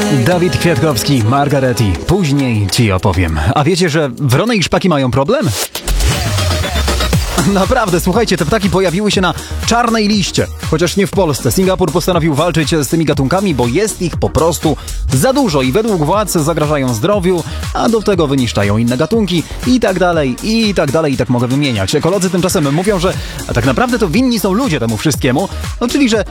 Dawid Kwiatkowski, Margaretti. Później ci opowiem. A wiecie, że wrony i szpaki mają problem? Naprawdę, słuchajcie, te ptaki pojawiły się na czarnej liście. Chociaż nie w Polsce. Singapur postanowił walczyć z tymi gatunkami, bo jest ich po prostu za dużo i według władz zagrażają zdrowiu, a do tego wyniszczają inne gatunki i tak dalej, i tak dalej, i tak mogę wymieniać. Ekolodzy tymczasem mówią, że tak naprawdę to winni są ludzie temu wszystkiemu, no czyli że